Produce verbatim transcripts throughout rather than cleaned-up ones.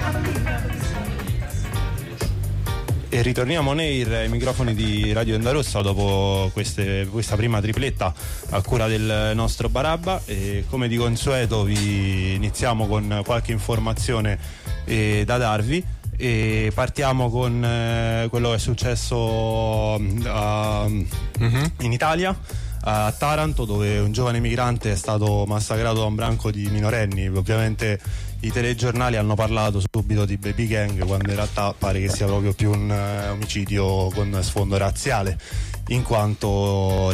E ritorniamo nei microfoni di Radio Onda Rossa dopo queste, questa prima tripletta a cura del nostro Barabba, e come di consueto vi iniziamo con qualche informazione eh, da darvi, e partiamo con eh, quello che è successo uh, mm-hmm. in Italia, a Taranto, dove un giovane migrante è stato massacrato da un branco di minorenni. Ovviamente i telegiornali hanno parlato subito di baby gang, quando in realtà pare che sia proprio più un uh, omicidio con sfondo razziale, in quanto il,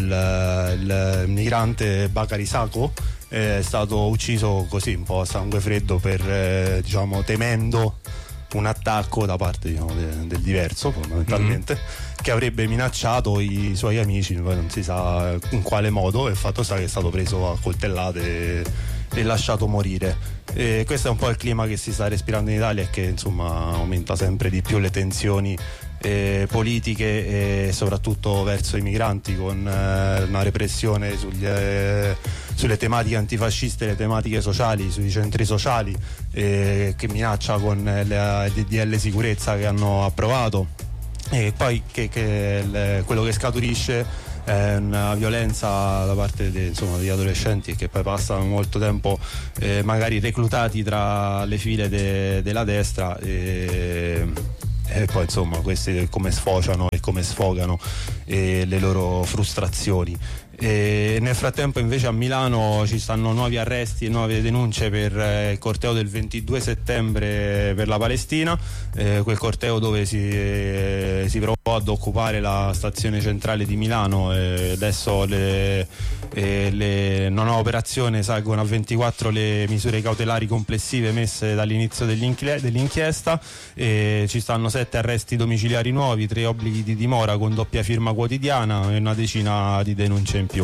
il migrante Bakary Sako è stato ucciso così un po' a sangue freddo, per eh, diciamo temendo un attacco da parte, diciamo, de, del diverso fondamentalmente, mm-hmm. che avrebbe minacciato i suoi amici, poi non si sa in quale modo, e il fatto sta che è stato preso a coltellate e, e lasciato morire. E questo è un po' il clima che si sta respirando in Italia, e che insomma aumenta sempre di più le tensioni eh, politiche, e soprattutto verso i migranti, con eh, una repressione sugli, eh, sulle tematiche antifasciste, le tematiche sociali, sui centri sociali, eh, che minaccia con le D D L sicurezza che hanno approvato, e poi che, che il, quello che scaturisce è una violenza da parte de, insomma, degli adolescenti, che poi passano molto tempo eh, magari reclutati tra le file de, della destra, e, e poi insomma questi come sfociano e come sfogano eh, le loro frustrazioni. E nel frattempo invece a Milano ci stanno nuovi arresti e nuove denunce per eh, il corteo del ventidue settembre per la Palestina, eh, quel corteo dove si, eh, si provò ad occupare la stazione centrale di Milano, e adesso le, eh, le, una nuova operazione, salgono a ventiquattro le misure cautelari complessive messe dall'inizio dell'inchiesta, e ci stanno sette arresti domiciliari nuovi, tre obblighi di dimora con doppia firma quotidiana e una decina di denunce in più.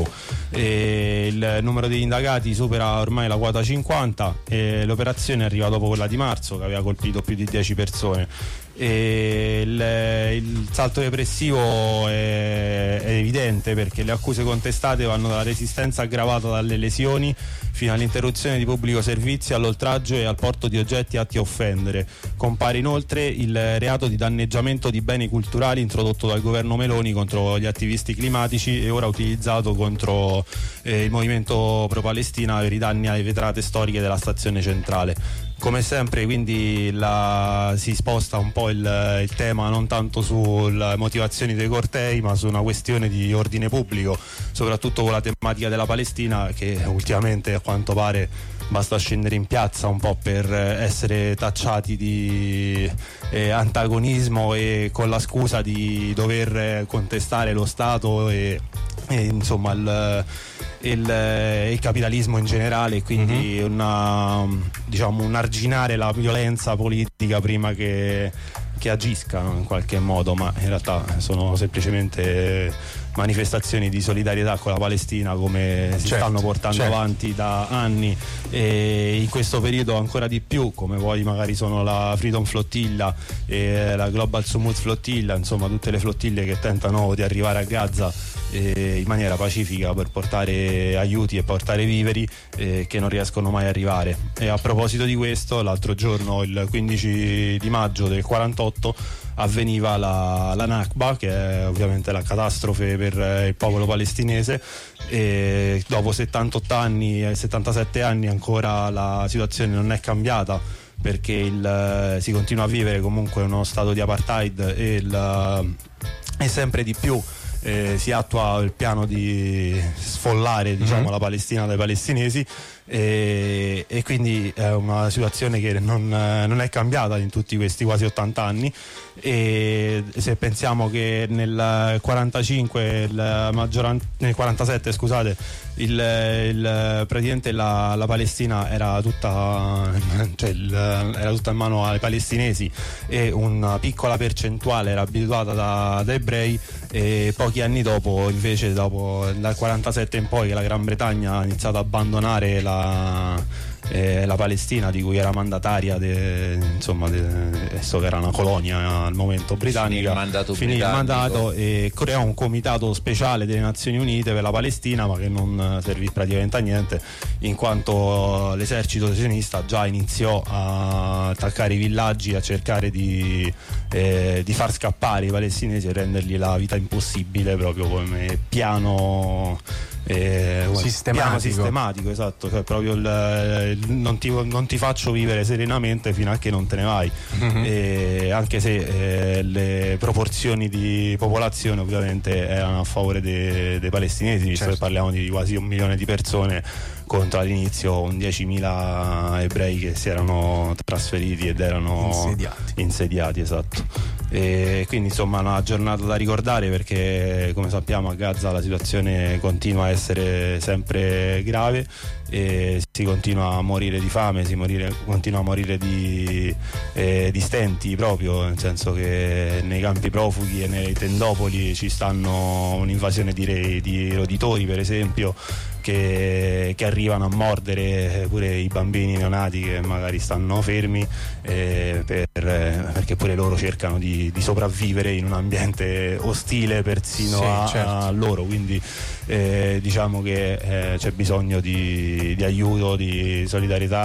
E il numero degli indagati supera ormai la quota cinquanta, e l'operazione arriva dopo quella di marzo, che aveva colpito più di dieci persone. E il, il salto repressivo è, è evidente, perché le accuse contestate vanno dalla resistenza aggravata dalle lesioni fino all'interruzione di pubblico servizio, all'oltraggio e al porto di oggetti atti a offendere. Compare inoltre il reato di danneggiamento di beni culturali introdotto dal governo Meloni contro gli attivisti climatici, e ora utilizzato contro eh, il movimento pro-Palestina per i danni alle vetrate storiche della stazione centrale. Come sempre quindi la, si sposta un po' il, il tema non tanto sulle motivazioni dei cortei, ma su una questione di ordine pubblico, soprattutto con la tematica della Palestina, che ultimamente a quanto pare basta scendere in piazza un po' per essere tacciati di eh, antagonismo, e con la scusa di dover contestare lo Stato e, e insomma il Il, il capitalismo in generale, quindi mm-hmm. una, diciamo, un arginare la violenza politica prima che, che agisca in qualche modo, ma in realtà sono semplicemente manifestazioni di solidarietà con la Palestina, come si certo, stanno portando certo. avanti da anni, e in questo periodo ancora di più, come poi magari sono la Freedom Flotilla e la Global Summit Flotilla, insomma tutte le flottiglie che tentano di arrivare a Gaza eh, in maniera pacifica per portare aiuti e portare viveri, eh, che non riescono mai a arrivare. E a proposito di questo, l'altro giorno, il quindici di maggio del quarantotto, avveniva la, la Nakba, che è ovviamente la catastrofe per eh, il popolo palestinese, e dopo settantotto anni, settantasette anni ancora la situazione non è cambiata, perché il, si continua a vivere comunque uno stato di apartheid, e, il, e sempre di più eh, si attua il piano di sfollare, diciamo, mm-hmm. la Palestina dai palestinesi, e, e quindi è una situazione che non, non è cambiata in tutti questi quasi ottanta anni. E se pensiamo che nel quarantacinque il maggioran- nel quarantasette scusate il, il praticamente la, la Palestina era tutta cioè il, era tutta in mano ai palestinesi, e una piccola percentuale era abituata da, da ebrei, e pochi anni dopo, invece dopo dal quarantasette in poi, che la Gran Bretagna ha iniziato ad abbandonare la eh, la Palestina, di cui era mandataria de, insomma de, so che era una colonia al momento britannica, finì il mandato, finì il mandato e creò un comitato speciale delle Nazioni Unite per la Palestina, ma che non servì praticamente a niente, in quanto l'esercito sionista già iniziò a attaccare i villaggi, a cercare di, eh, di far scappare i palestinesi e rendergli la vita impossibile, proprio come piano eh, sistematico. piano sistematico, esatto, cioè proprio il, il, non, ti, non ti faccio vivere serenamente fino a che non te ne vai. Mm-hmm. E anche se eh, le proporzioni di popolazione ovviamente erano a favore dei, dei palestinesi, visto certo. che parliamo di quasi un milione di persone contro all'inizio un diecimila ebrei che si erano trasferiti ed erano insediati, insediati esatto. E quindi insomma una giornata da ricordare, perché come sappiamo a Gaza la situazione continua a essere sempre grave e si continua a morire di fame, si morire, continua a morire di, eh, di stenti, proprio nel senso che nei campi profughi e nei tendopoli ci stanno un'invasione di, di roditori, per esempio, Che, che arrivano a mordere pure i bambini neonati che magari stanno fermi, eh, per, eh, perché pure loro cercano di, di sopravvivere in un ambiente ostile persino sì, a, certo. a loro, quindi eh, diciamo che eh, c'è bisogno di, di aiuto, di solidarietà,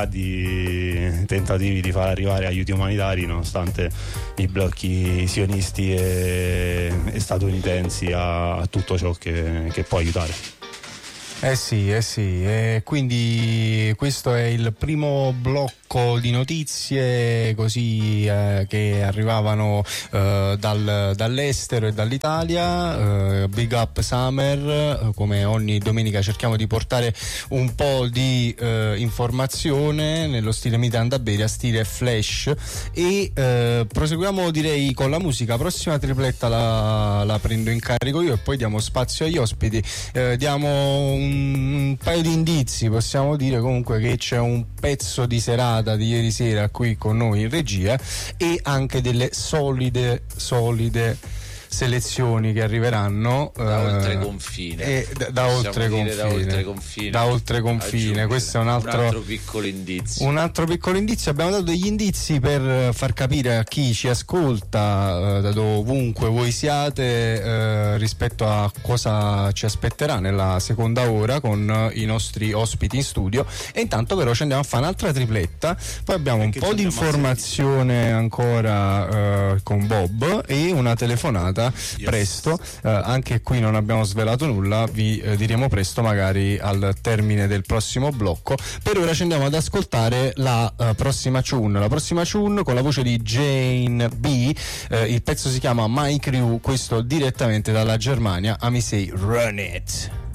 di tentativi di far arrivare aiuti umanitari, nonostante i blocchi sionisti e, e statunitensi a, a tutto ciò che, che può aiutare. Eh sì, eh sì, e quindi questo è il primo blocco di notizie così eh, che arrivavano eh, dal, dall'estero e dall'Italia. eh, Big Up Summer, come ogni domenica cerchiamo di portare un po' di eh, informazione nello stile Mitanda Beria, stile flash, e eh, proseguiamo direi con la musica. Prossima tripletta la, la prendo in carico io e poi diamo spazio agli ospiti. eh, diamo un un paio di indizi, possiamo dire comunque che c'è un pezzo di serata di ieri sera qui con noi in regia e anche delle solide solide selezioni che arriveranno da eh, oltre confine, e da, da, oltre confine, da oltre confine da oltre confine. Questo è un altro, un altro piccolo indizio un altro piccolo indizio. Abbiamo dato degli indizi per far capire a chi ci ascolta eh, da dovunque voi siate eh, rispetto a cosa ci aspetterà nella seconda ora con i nostri ospiti in studio, e intanto però ci andiamo a fare un'altra tripletta, poi abbiamo un po' di informazione ancora eh, con Bob e una telefonata. Yes. Presto, eh, anche qui non abbiamo svelato nulla, vi eh, diremo presto magari al termine del prossimo blocco. Per ora ci andiamo ad ascoltare la uh, prossima tune, la prossima tune con la voce di Jane B, eh, il pezzo si chiama My Crew, questo direttamente dalla Germania. Ami Say Run It.